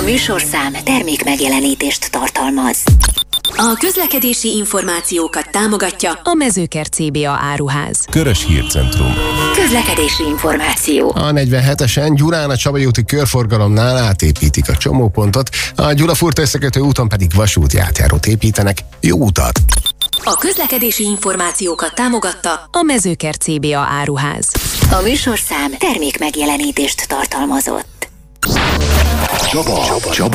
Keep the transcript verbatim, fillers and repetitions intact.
műsorszám termék megjelenítést tartalmaz. A közlekedési információkat támogatja a Mezőkert cé bé á áruház. Körös Hírcentrum. Közlekedési információ. A negyvenhetesen Gyurán a Csabai úti körforgalomnál átépítik a csomópontot, a Gyulafurt összekötő úton pedig vasúti átjárót építenek. Jó utat! A közlekedési információkat támogatta a Mezőkert cé bé á áruház. A műsorszám termék megjelenítést tartalmazott. Csaba, Csaba.